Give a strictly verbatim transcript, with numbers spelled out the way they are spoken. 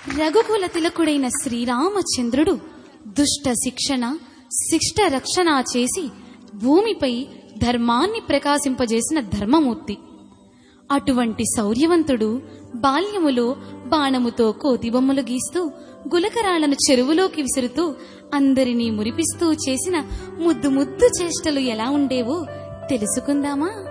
రఘుకుల తిలకుడైన శ్రీరామచంద్రుడు దుష్ట శిక్షణ శిష్ట రక్షణ చేసి భూమిపై ధర్మాన్ని ప్రకాశింపజేసిన ధర్మమూర్తి. అటువంటి శౌర్యవంతుడు బాల్యములో బాణముతో కోతిబొమ్మలు గీస్తూ గులకరాళ్లను చెరువులోకి విసురుతూ అందరినీ మురిపిస్తూ చేసిన ముద్దు ముద్దు చేష్టలు ఎలా ఉండేవో తెలుసుకుందామా?